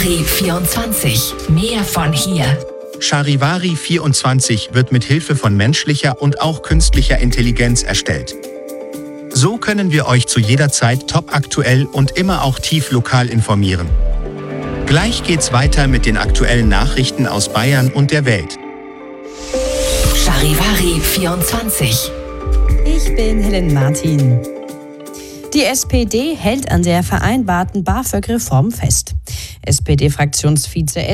Charivari 24. Mehr von hier. Charivari 24 wird mit Hilfe von menschlicher und auch künstlicher Intelligenz erstellt. So können wir euch zu jeder Zeit topaktuell und immer auch tief lokal informieren. Gleich geht's weiter mit den aktuellen Nachrichten aus Bayern und der Welt. Charivari 24. Ich bin Helen Martin. Die SPD hält an der vereinbarten BAföG-Reform fest. SPD-Fraktionsvize